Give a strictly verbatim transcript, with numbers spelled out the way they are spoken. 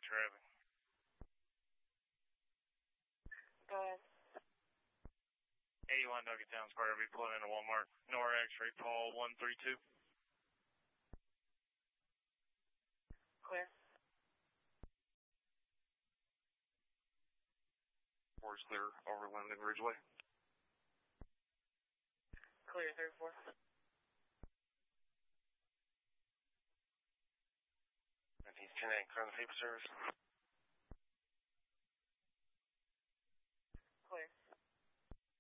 traffic. Go ahead. eighty-one Nuggetown Square, be pulling into Walmart. Nor X-ray, Paul one three two. Clear. Four's clear over Linden Ridgeway. Clear, third four. He's ten eight, clear on the paper service.